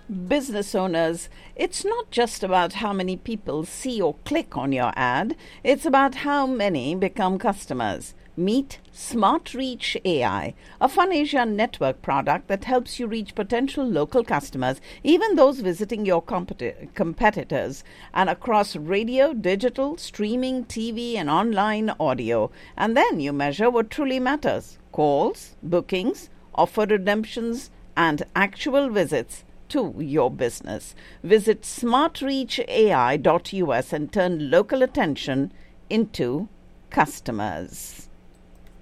Business owners, it's not just about how many people see or click on your ad, it's about how many become customers. Meet SmartReach AI, a FunAsia network product that helps you reach potential local customers, even those visiting your competitors, and across radio, digital, streaming, TV, and online audio. And then you measure what truly matters: calls, bookings, offer redemptions, and actual visits to your business. Visit smartreachai.us and turn local attention into customers.